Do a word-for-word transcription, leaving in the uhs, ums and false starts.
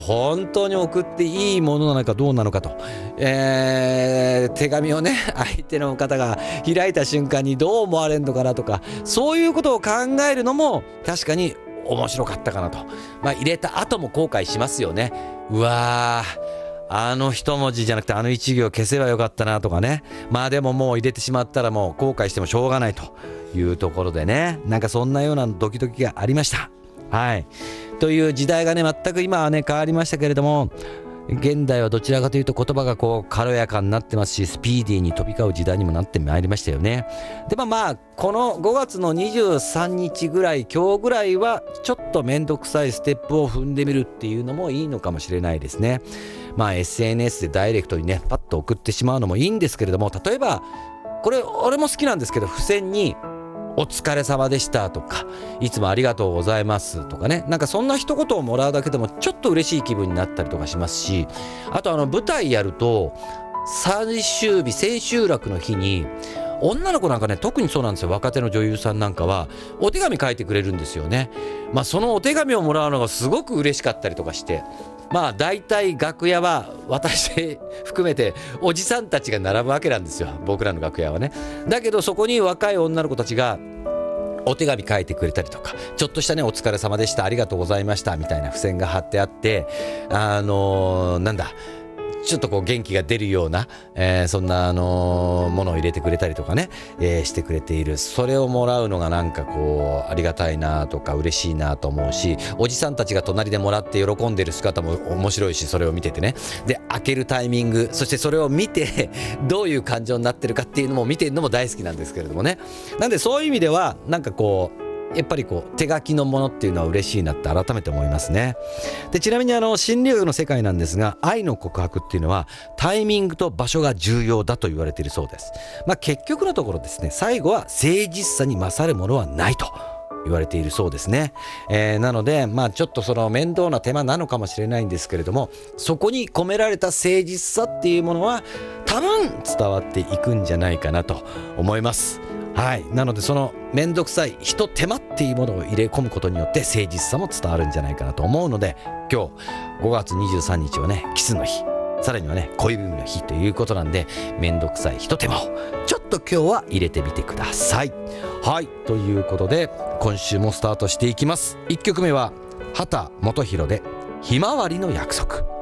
本当に送っていいものなのかどうなのかと、えー、手紙をね相手の方が開いた瞬間にどう思われるのかなとか、そういうことを考えるのも確かに面白かったかなと。まあ入れた後も後悔しますよね。うわー、あの一文字じゃなくてあの一行消せばよかったなとかね。まあでももう入れてしまったらもう後悔してもしょうがないというところでね、なんかそんなようなドキドキがありました。はい、という時代がね全く今はね変わりましたけれども、現代はどちらかというと言葉がこう軽やかになってますし、スピーディーに飛び交う時代にもなってまいりましたよね。でもまあこのごがつのにじゅうさんにちぐらい、今日ぐらいはちょっと面倒くさいステップを踏んでみるっていうのもいいのかもしれないですね。まあ エスエヌエス でダイレクトにねパッと送ってしまうのもいいんですけれども、例えばこれ俺も好きなんですけど、付箋にお疲れ様でしたとか、いつもありがとうございますとかね、なんかそんな一言をもらうだけでもちょっと嬉しい気分になったりとかしますし、あとあの舞台やると最終日千秋楽の日に女の子なんかね特にそうなんですよ。若手の女優さんなんかはお手紙書いてくれるんですよね。まあそのお手紙をもらうのがすごく嬉しかったりとかして、まあ大体楽屋は私含めておじさんたちが並ぶわけなんですよ、僕らの楽屋はね。だけどそこに若い女の子たちがお手紙書いてくれたりとか、ちょっとしたねお疲れ様でした、ありがとうございましたみたいな付箋が貼ってあって、あのー、なんだちょっとこう元気が出るような、えー、そんな、あのー、ものを入れてくれたりとかね、えー、してくれている。それをもらうのがなんかこうありがたいなとか嬉しいなと思うし、おじさんたちが隣でもらって喜んでる姿も面白いし、それを見ててね、で開けるタイミング、そしてそれを見てどういう感情になってるかっていうのも見てるのも大好きなんですけれどもね。なんでそういう意味ではなんかこうやっぱりこう手書きのものっていうのは嬉しいなって改めて思いますね。でちなみにあの心理学の世界なんですが、愛の告白っていうのはタイミングと場所が重要だと言われているそうです。まあ結局のところですね、最後は誠実さに勝るものはないと言われているそうですね。えー、なのでまあちょっとその面倒な手間なのかもしれないんですけれども、そこに込められた誠実さっていうものは多分伝わっていくんじゃないかなと思います。はい、なのでそのめんどくさいひと手間っていうものを入れ込むことによって誠実さも伝わるんじゃないかなと思うので、今日ごがつにじゅうさんにちはねキスの日、さらにはね恋文の日ということなんで、めんどくさいひと手間をちょっと今日は入れてみてください。はい、ということで今週もスタートしていきます。いっきょくめは秦基博でひまわりの約束。